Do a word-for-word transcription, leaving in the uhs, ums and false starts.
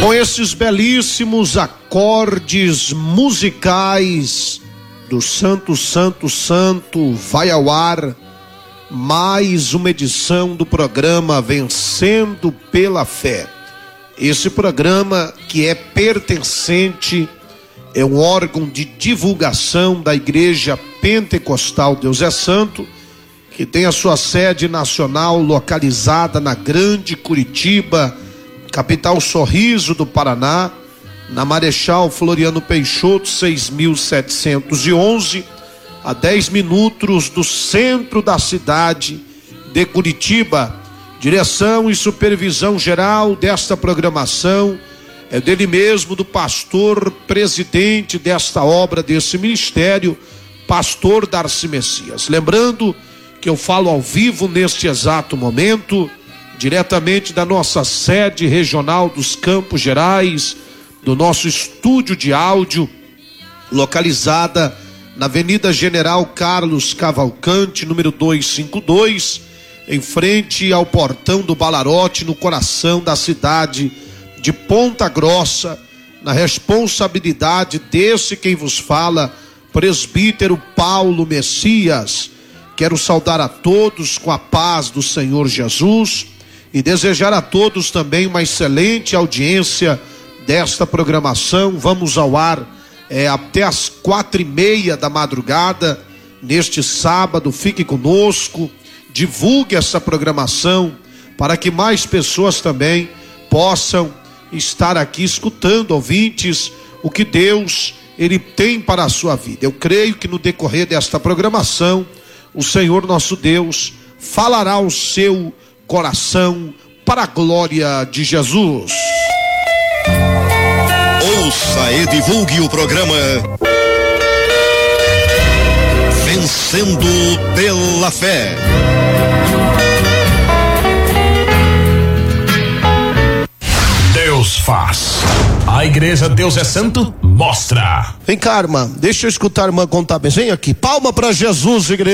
Com esses belíssimos acordes musicais do Santo, Santo, Santo, vai ao ar mais uma edição do programa Vencendo pela Fé. Esse programa que é pertencente, é um órgão de divulgação da Igreja Pentecostal Deus é Santo, que tem a sua sede nacional localizada na Grande Curitiba, capital Sorriso do Paraná, na Marechal Floriano Peixoto, seis mil setecentos e onze, a dez minutos do centro da cidade de Curitiba. Direção e supervisão geral desta programação é dele mesmo, do pastor presidente desta obra, desse ministério, pastor Darcy Messias. Lembrando que eu falo ao vivo neste exato momento, diretamente da nossa sede regional dos Campos Gerais, do nosso estúdio de áudio, localizada na Avenida General Carlos Cavalcante, número duzentos e cinquenta e dois, em frente ao Portão do Balarote, no coração da cidade de Ponta Grossa, na responsabilidade desse quem vos fala, presbítero Paulo Messias. Quero saudar a todos com a paz do Senhor Jesus e desejar a todos também uma excelente audiência desta programação. Vamos ao ar é, até as quatro e meia da madrugada, neste sábado. Fique conosco, divulgue essa programação para que mais pessoas também possam estar aqui escutando, ouvintes, o que Deus ele tem para a sua vida. Eu creio que no decorrer desta programação, o Senhor nosso Deus falará ao seu coração para a glória de Jesus. Ouça e divulgue o programa Vencendo pela Fé. Deus faz. A Igreja Deus é Santo mostra. Vem cá, irmã, deixa eu escutar a irmã contar bem. Vem aqui, palma para Jesus, igreja.